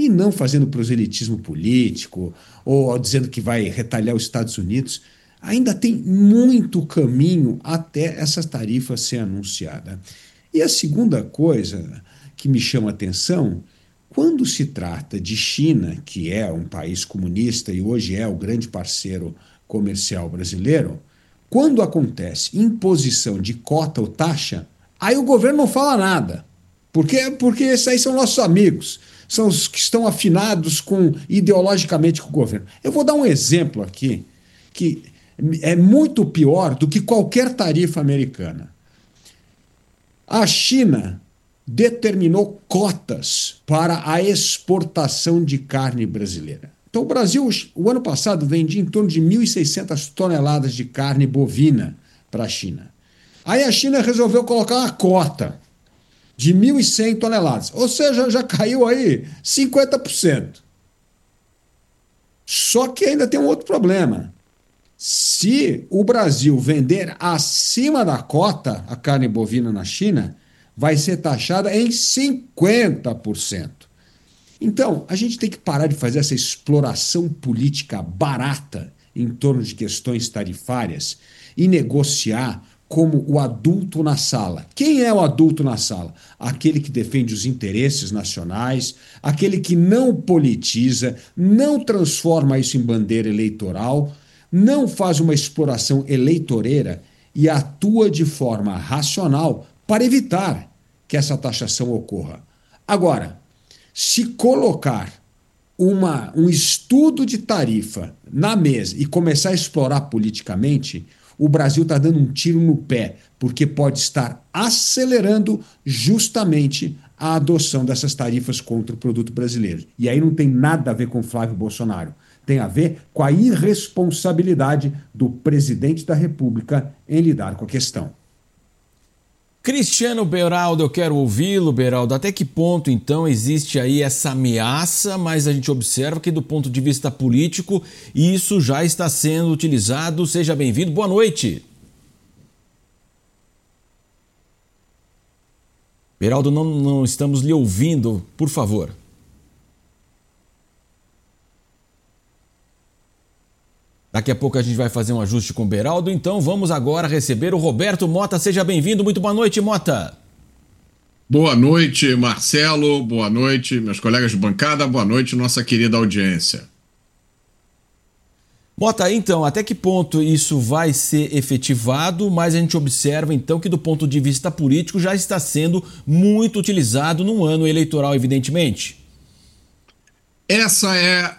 e não fazendo proselitismo político ou dizendo que vai retalhar os Estados Unidos. Ainda tem muito caminho até essa tarifa ser anunciada. E a segunda coisa que me chama a atenção, quando se trata de China, que é um país comunista e hoje é o grande parceiro comercial brasileiro, quando acontece imposição de cota ou taxa, aí o governo não fala nada. Porque esses aí são nossos amigos, são os que estão afinados ideologicamente com o governo. Eu vou dar um exemplo aqui, que é muito pior do que qualquer tarifa americana. A China determinou cotas para a exportação de carne brasileira. Então, o Brasil, o ano passado, vendia em torno de 1.600 toneladas de carne bovina para a China. Aí a China resolveu colocar uma cota de 1.100 toneladas. Ou seja, já caiu aí 50%. Só que ainda tem um outro problema. Se o Brasil vender acima da cota a carne bovina na China, vai ser taxada em 50%. Então, a gente tem que parar de fazer essa exploração política barata em torno de questões tarifárias e negociar como o adulto na sala. Quem é o adulto na sala? Aquele que defende os interesses nacionais, aquele que não politiza, não transforma isso em bandeira eleitoral, não faz uma exploração eleitoreira e atua de forma racional para evitar que essa taxação ocorra. Agora, se colocar um estudo de tarifa na mesa e começar a explorar politicamente, o Brasil está dando um tiro no pé, porque pode estar acelerando justamente a adoção dessas tarifas contra o produto brasileiro. E aí não tem nada a ver com Flávio Bolsonaro. Tem a ver com a irresponsabilidade do presidente da República em lidar com a questão. Cristiano Beraldo, eu quero ouvi-lo, Beraldo. Até que ponto, então, existe aí essa ameaça, mas a gente observa que, do ponto de vista político, isso já está sendo utilizado. Seja bem-vindo. Boa noite. Beraldo, não estamos lhe ouvindo, por favor. Daqui a pouco a gente vai fazer um ajuste com o Beraldo, então vamos agora receber o Roberto Mota. Seja bem-vindo, muito boa noite, Mota. Boa noite, Marcelo, boa noite, meus colegas de bancada, boa noite, nossa querida audiência. Mota, então, até que ponto isso vai ser efetivado, mas a gente observa, então, que do ponto de vista político já está sendo muito utilizado num ano eleitoral, evidentemente. Essa é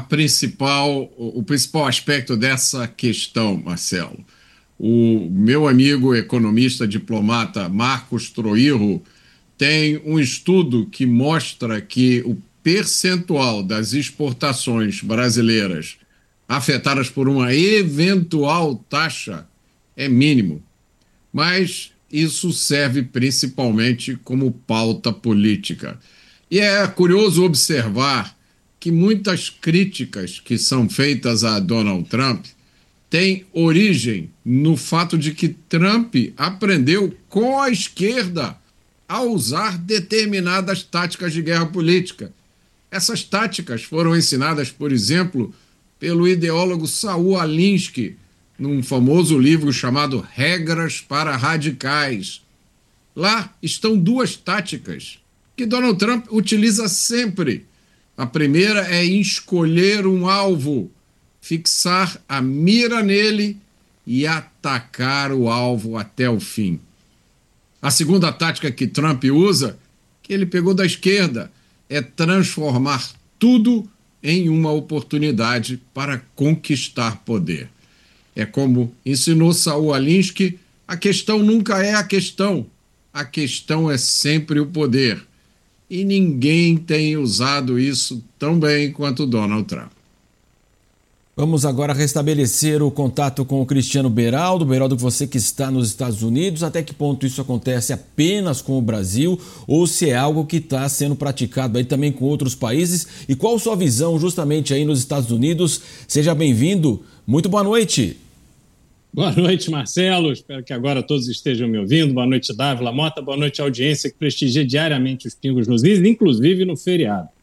o principal aspecto dessa questão, Marcelo. O meu amigo economista diplomata Marcos Troirro tem um estudo que mostra que o percentual das exportações brasileiras afetadas por uma eventual taxa é mínimo. Mas isso serve principalmente como pauta política. E é curioso observar que muitas críticas que são feitas a Donald Trump têm origem no fato de que Trump aprendeu com a esquerda a usar determinadas táticas de guerra política. Essas táticas foram ensinadas, por exemplo, pelo ideólogo Saul Alinsky, num famoso livro chamado Regras para Radicais. Lá estão duas táticas que Donald Trump utiliza sempre. A primeira é escolher um alvo, fixar a mira nele e atacar o alvo até o fim. A segunda tática que Trump usa, que ele pegou da esquerda, é transformar tudo em uma oportunidade para conquistar poder. É como ensinou Saul Alinsky, a questão nunca é a questão é sempre o poder. E ninguém tem usado isso tão bem quanto Donald Trump. Vamos agora restabelecer o contato com o Cristiano Beraldo. Beraldo, você que está nos Estados Unidos, até que ponto isso acontece apenas com o Brasil ou se é algo que está sendo praticado aí também com outros países? E qual a sua visão justamente aí nos Estados Unidos? Seja bem-vindo. Muito boa noite. Boa noite, Marcelo. Espero que agora todos estejam me ouvindo. Boa noite, Dávila Mota. Boa noite, audiência que prestigia diariamente os Pingos nos Is, inclusive no feriado.